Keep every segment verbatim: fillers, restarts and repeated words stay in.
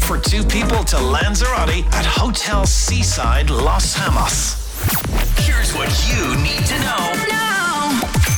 for two people to Lanzarote at Hotel Seaside Los Hamos. Here's what you need to know now.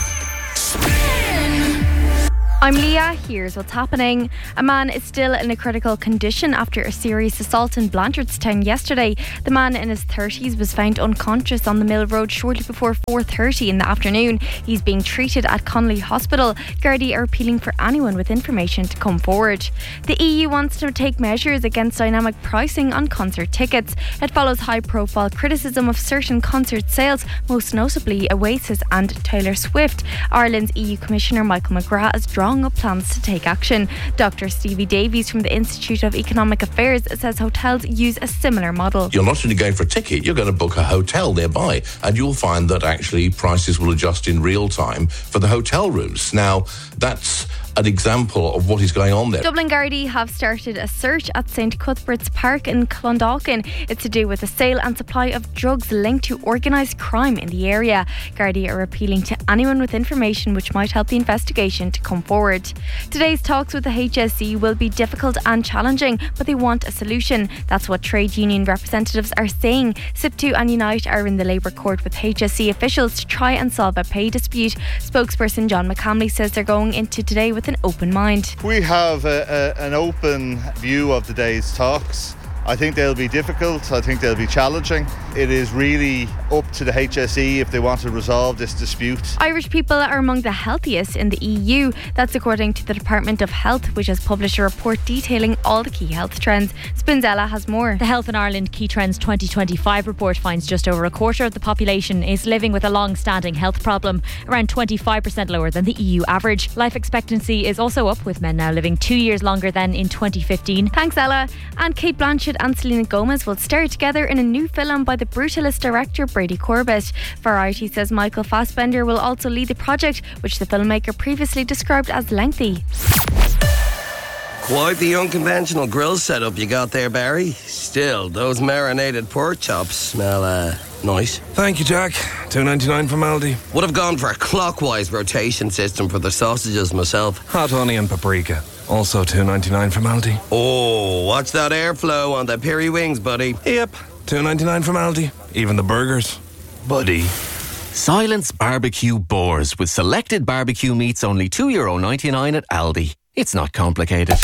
Spin. I'm Leah, here's what's happening. A man is still in a critical condition after a serious assault in Blanchardstown yesterday. The man in his thirties was found unconscious on the Mill Road shortly before four thirty in the afternoon. He's being treated at Connolly Hospital. Gardaí are appealing for anyone with information to come forward. The E U wants to take measures against dynamic pricing on concert tickets. It follows high-profile criticism of certain concert sales, most notably Oasis and Taylor Swift. Ireland's E U Commissioner Michael McGrath has drawn up plans to take action. Doctor Stevie Davies from the Institute of Economic Affairs says hotels use a similar model. You're not only going for a ticket, you're going to book a hotel nearby, and you'll find that actually prices will adjust in real time for the hotel rooms. Now, that's an example of what is going on there. Dublin Gardaí have started a search at Saint Cuthbert's Park in Clondalkin. It's to do with the sale and supply of drugs linked to organised crime in the area. Gardaí are appealing to anyone with information which might help the investigation to come forward. Today's talks with the H S E will be difficult and challenging, but they want a solution. That's what trade union representatives are saying. S I P two and Unite are in the Labour Court with H S E officials to try and solve a pay dispute. Spokesperson John McCamley says they're going into today with an open mind. We have a, a, an open view of today's talks. I think they'll be difficult. I think they'll be challenging. It is really up to the H S E if they want to resolve this dispute. Irish people are among the healthiest in the E U. That's according to the Department of Health, which has published a report detailing all the key health trends. Spinzella has more. The Health in Ireland Key Trends twenty twenty-five report finds just over a quarter of the population is living with a long-standing health problem, around twenty-five percent lower than the E U average. Life expectancy is also up, with men now living two years longer than in twenty fifteen. Thanks, Ella. And Kate Blanchett and Selena Gomez will star together in a new film by the Brutalist director Brady Corbett. Variety says Michael Fassbender will also lead the project, which the filmmaker previously described as lengthy. Quite the unconventional grill setup you got there, Barry. Still, those marinated pork chops smell uh, nice. Thank you, Jack. two ninety-nine from Aldi. Would have gone for a clockwise rotation system for the sausages myself. Hot honey and paprika. Also two ninety-nine from Aldi. Oh, watch that airflow on the peri wings, buddy. Yep, two ninety-nine from Aldi. Even the burgers. Buddy. Silence Barbecue Boars with selected barbecue meats only two euro ninety-nine at Aldi. It's not complicated.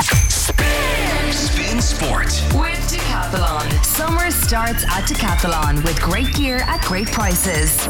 Spin, Spin Sport with Decathlon. Summer starts at Decathlon with great gear at great prices.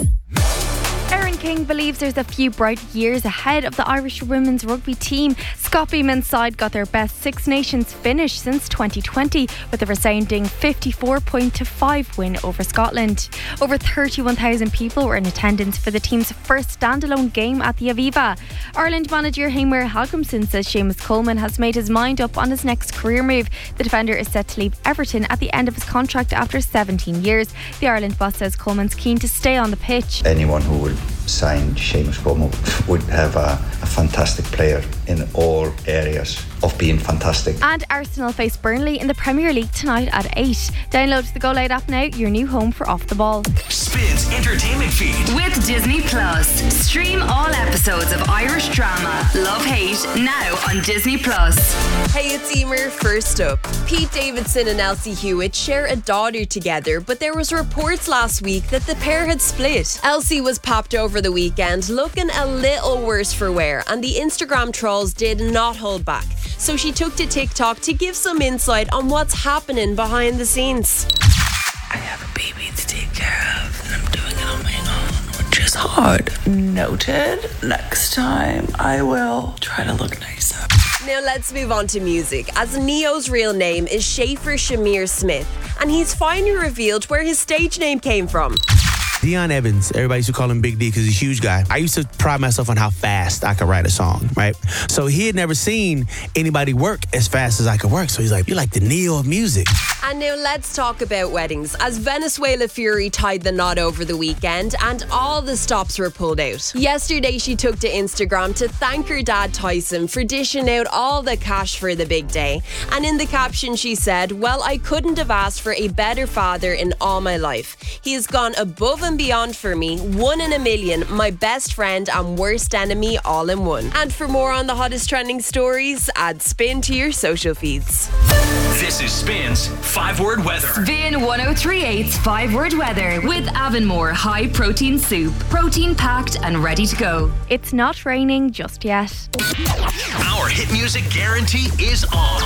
Erin King believes there's a few bright years ahead of the Irish women's rugby team. Scott Beeman's side got their best Six Nations finish since twenty twenty with a resounding fifty-four point five win over Scotland. Over thirty-one thousand people were in attendance for the team's first standalone game at the Aviva. Ireland manager Heimir Hallgrímsson says Seamus Coleman has made his mind up on his next career move. The defender is set to leave Everton at the end of his contract after seventeen years. The Ireland boss says Coleman's keen to stay on the pitch. Anyone who will sign Seamus Coleman would have a, a fantastic player in all areas of being fantastic. And Arsenal face Burnley in the Premier League tonight at eight. Download the Go Loud app now, your new home for Off the Ball. Spin's entertainment feed with Disney Plus. Stream all episodes of Irish drama Love Hate now on Disney Plus. Hey, it's Emer. First up, Pete Davidson and Elsie Hewitt share a daughter together, but there was reports last week that the pair had split. Elsie was popped over the weekend looking a little worse for wear, and the Instagram trolls did not hold back. So she took to TikTok to give some insight on what's happening behind the scenes. I have a baby to take care of, and I'm doing it on my own, which is hard. Noted. Next time, I will try to look nicer. Now let's move on to music, as Neo's real name is Schaefer Shamir Smith, and he's finally revealed where his stage name came from. Dion Evans, everybody used to call him Big D because he's a huge guy. I used to pride myself on how fast I could write a song, right? So he had never seen anybody work as fast as I could work. So he's like, you're like the Neo of music. And now let's talk about weddings, as Venezuela Fury tied the knot over the weekend and all the stops were pulled out. Yesterday she took to Instagram to thank her dad Tyson for dishing out all the cash for the big day. And in the caption she said, "Well, I couldn't have asked for a better father in all my life. He has gone above and beyond for me, one in a million, my best friend and worst enemy all in one." And for more on the hottest trending stories, add Spin to your social feeds. This is Spin's five word weather. Spin ten thirty-eight's five word weather with Avonmore high protein soup. Protein packed and ready to go. It's not raining just yet. Our hit music guarantee is on.